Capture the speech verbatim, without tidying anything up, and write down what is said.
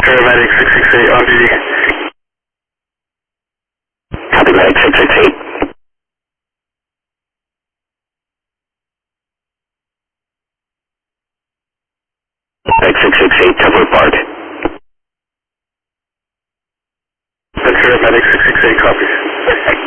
Paramedic six six eight on duty. Copy, medic six six eight. Medic six six eight,